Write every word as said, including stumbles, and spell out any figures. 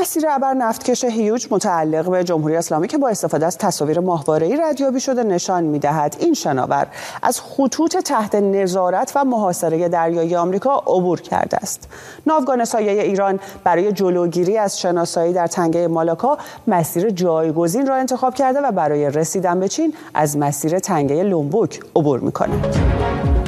مسیر ابر نفتکش هیوج متعلق به جمهوری اسلامی که با استفاده از تصاویر ماهواره‌ای ردیابی شده نشان می‌دهد این شناور از خطوط تحت نظارت و محاصره دریایی آمریکا عبور کرده است. ناوگان سایه ایران برای جلوگیری از شناسایی در تنگه مالاکا مسیر جایگزین را انتخاب کرده و برای رسیدن به چین از مسیر تنگه لومبوک عبور می‌کند.